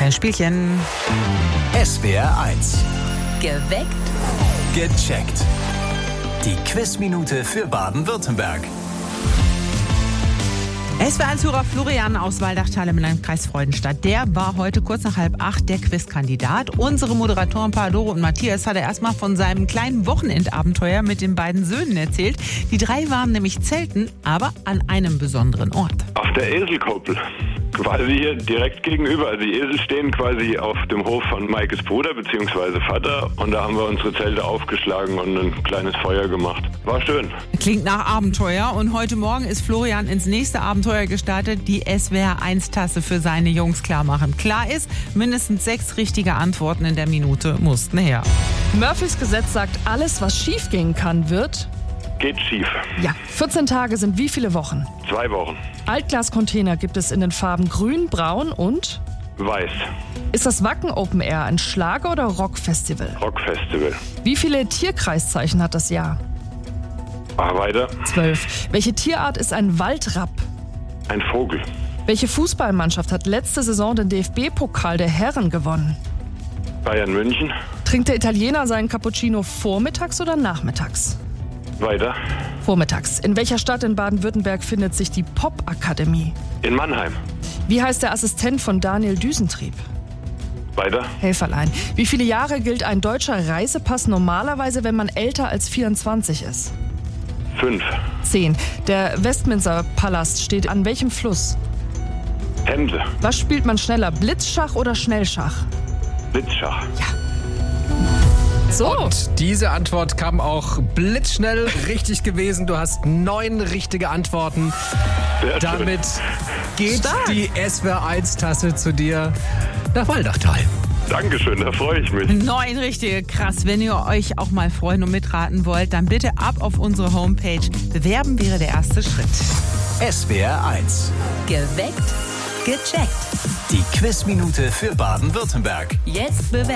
Kleines Spielchen. SWR 1. Geweckt. Gecheckt. Die Quizminute für Baden-Württemberg. SWR1-Hörer Florian aus Waldachtal im Landkreis Freudenstadt. Der war heute kurz nach 7:30 der Quizkandidat. Unsere Moderatoren Doro und Matthias hat er erstmal von seinem kleinen Wochenendabenteuer mit den beiden Söhnen erzählt. Die 3 waren nämlich zelten, aber an einem besonderen Ort. Auf der Eselkoppel. Quasi hier direkt gegenüber. Also die Esel stehen quasi auf dem Hof von Maikes Bruder bzw. Vater. Und da haben wir unsere Zelte aufgeschlagen und ein kleines Feuer gemacht. War schön. Klingt nach Abenteuer. Und heute Morgen ist Florian ins nächste Abenteuer gestartet. Die SWR1-Tasse für seine Jungs klar machen. Klar ist, mindestens 6 richtige Antworten in der Minute mussten her. Murphys Gesetz sagt, alles, was schief gehen kann, wird... Geht schief. Ja, 14 Tage sind wie viele Wochen? 2 Wochen. Altglascontainer gibt es in den Farben grün, braun und... Weiß. Ist das Wacken Open Air ein Schlager- oder Rockfestival? Rockfestival. Wie viele Tierkreiszeichen hat das Jahr? Weiter. 12. Welche Tierart ist ein Waldrapp? Ein Vogel. Welche Fußballmannschaft hat letzte Saison den DFB-Pokal der Herren gewonnen? Bayern München. Trinkt der Italiener seinen Cappuccino vormittags oder nachmittags? Weiter. Vormittags. In welcher Stadt in Baden-Württemberg findet sich die Popakademie? In Mannheim. Wie heißt der Assistent von Daniel Düsentrieb? Weiter. Helferlein. Wie viele Jahre gilt ein deutscher Reisepass normalerweise, wenn man älter als 24 ist? 5. 10. Der Westminster-Palast steht an welchem Fluss? Themse. Was spielt man schneller, Blitzschach oder Schnellschach? Blitzschach. So. Und diese Antwort kam auch blitzschnell richtig gewesen. Du hast 9 richtige Antworten. Sehr schön. Damit geht Stark. die SWR1-Tasse zu dir nach Waldachtal. Dankeschön, da freue ich mich. 9 richtige, krass. Wenn ihr euch auch mal freuen und mitraten wollt, dann bitte ab auf unsere Homepage. Bewerben wäre der erste Schritt. SWR 1. Geweckt. Gecheckt. Die Quizminute für Baden-Württemberg. Jetzt bewerben.